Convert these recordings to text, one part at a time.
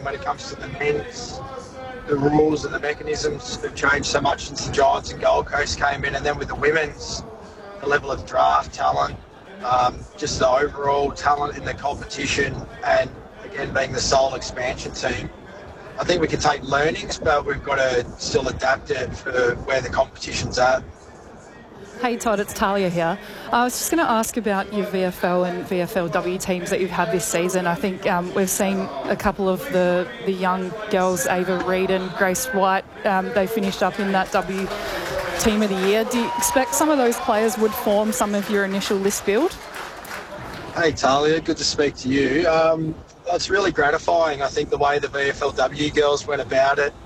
when it comes to the men's, the rules and the mechanisms have changed so much since the Giants and Gold Coast came in, and then with the women's, the level of draft talent, just the overall talent in the competition, and again being the sole expansion team. I think we can take learnings, but we've got to still adapt it for where the competition's at. Hey Todd, it's Talia here. I was just going to ask about your VFL and VFLW teams that you've had this season. I think we've seen a couple of the young girls, Ava Reid and Grace White, they finished up in that W Team of the Year. Do you expect some of those players would form some of your initial list build? Hey Talia, good to speak to you. It's really gratifying, I think, the way the VFLW girls went about it.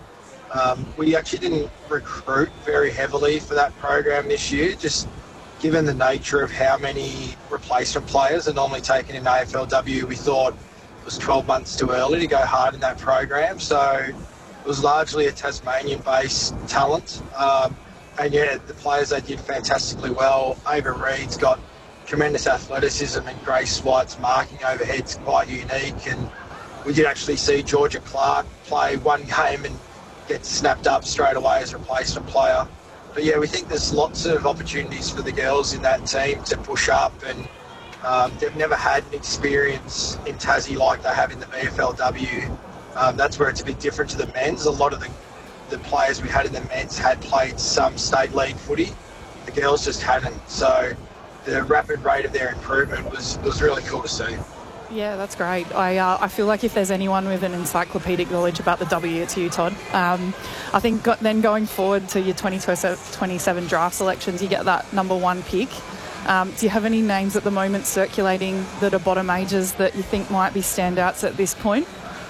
We actually didn't recruit very heavily for that program this year, just given the nature of how many replacement players are normally taken in AFLW. We thought it was 12 months too early to go hard in that program, so it was largely a Tasmanian-based talent. And yeah, the players, they did fantastically well. Ava Reid's got tremendous athleticism, and Grace White's marking overhead's quite unique. And we did actually see Georgia Clark play one game and get snapped up straight away as a replacement player. But yeah, we think there's lots of opportunities for the girls in that team to push up, and they've never had an experience in Tassie like they have in the VFLW. That's where it's a bit different to the men's. A lot of the players we had in the men's had played some state league footy. The girls just hadn't. So the rapid rate of their improvement was really cool to see. Yeah, that's great. I feel like if there's anyone with an encyclopedic knowledge about the W, it's you, Todd. I think then going forward to your 2027 draft selections, you get that number one pick. Do you have any names at the moment circulating that are bottom ages that you think might be standouts at this point?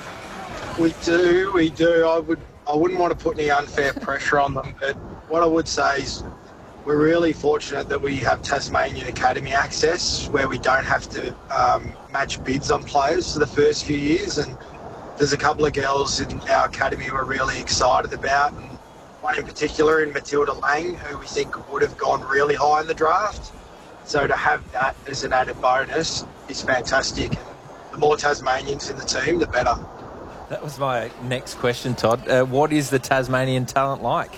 We do. I wouldn't want to put any unfair pressure on them, but what I would say is we're really fortunate that we have Tasmanian Academy access, where we don't have to match bids on players for the first few years. And there's a couple of girls in our academy we're really excited about, and one in particular in Matilda Lang, who we think would have gone really high in the draft. So to have that as an added bonus is fantastic. And the more Tasmanians in the team, the better. That was my next question, Todd. What is the Tasmanian talent like?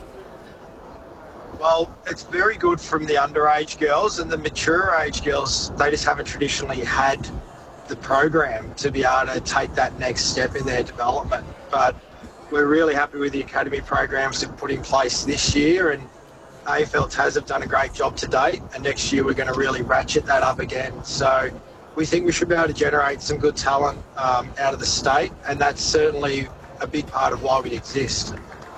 Well, it's very good from the underage girls, and the mature age girls, they just haven't traditionally had the program to be able to take that next step in their development. But we're really happy with the academy programs we've put in place this year, and AFL Tas have done a great job to date, and next year we're going to really ratchet that up again. So we think we should be able to generate some good talent out of the state, and that's certainly a big part of why we exist.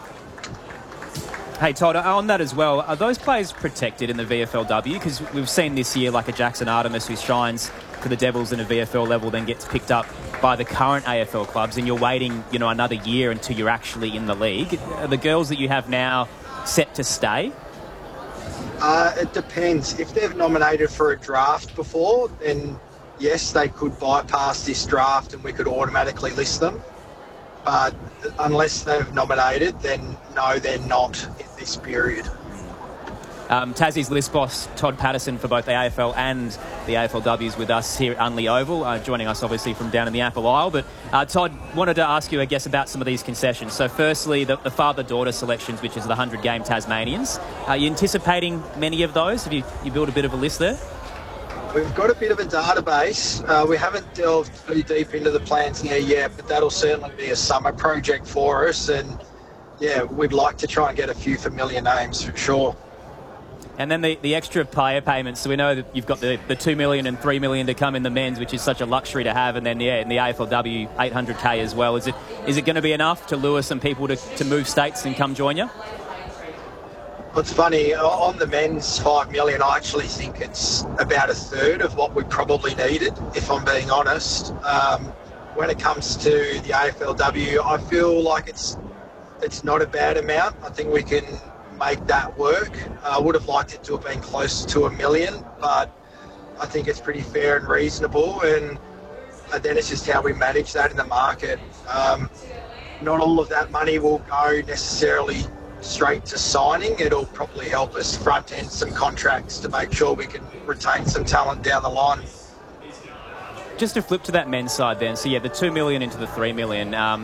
Hey Todd, on that as well, are those players protected in the VFLW? Because we've seen this year like a Jackson Artemis who shines for the Devils in a VFL level, then gets picked up by the current AFL clubs, and you're waiting, another year until you're actually in the league. Are the girls that you have now set to stay? It depends. If they've nominated for a draft before, then yes, they could bypass this draft and we could automatically list them. But unless they've nominated, then no, they're not in this period. Tassie's list boss, Todd Patterson, for both the AFL and the AFLW is with us here at Unley Oval, joining us obviously from down in the Apple Isle. But Todd, wanted to ask you, I guess, about some of these concessions. So firstly, the father-daughter selections, which is the 100-game Tasmanians. Are you anticipating many of those? Have you built a bit of a list there? We've got a bit of a database. We haven't delved too deep into the plans there yet, but that'll certainly be a summer project for us. And yeah, we'd like to try and get a few familiar names for sure. And then the extra player payments. So we know that you've got the $2 million and $3 million to come in the men's, which is such a luxury to have. And then, in the AFLW, $800K as well. Is it going to be enough to lure some people to move states and come join you? Well, it's funny, on the men's $5 million, I actually think it's about a third of what we probably needed, if I'm being honest. When it comes to the AFLW, I feel like it's not a bad amount. I think we can make that work. I would have liked it to have been closer to $1 million, but I think it's pretty fair and reasonable, and then it's just how we manage that in the market. Not all of that money will go necessarily straight to signing. It'll probably help us front end some contracts to make sure we can retain some talent down the line. Just to flip to that men's side then, so the $2 million into the $3 million,